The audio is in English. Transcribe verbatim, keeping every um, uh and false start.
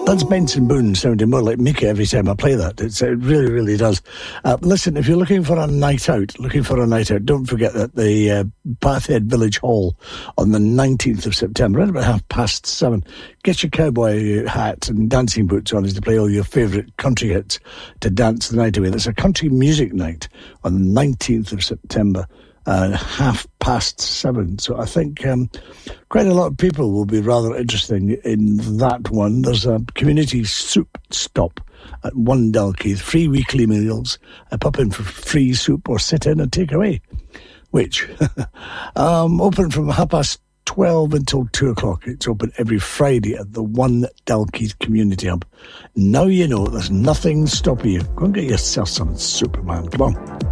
That's Benson Boone sounding more like Mika every time I play that. It's, it really, really does. Uh, listen, if you're looking for a night out, looking for a night out, don't forget that the uh, Bathhead Village Hall on the nineteenth of September, right about half past seven. Get your cowboy hat and dancing boots on as to play all your favourite country hits to dance the night away. There's a country music night on the nineteenth of September. Uh, half past seven. So I think um, quite a lot of people will be rather interested in that one. There's a community soup stop at One Dalkeith, free weekly meals, a pop in for free soup or sit in and take away, which um, open from half past twelve until two o'clock. It's open every Friday at the One Dalkeith Community Hub. Now you know there's nothing stopping you. Go and get yourself some soup, man. Come on.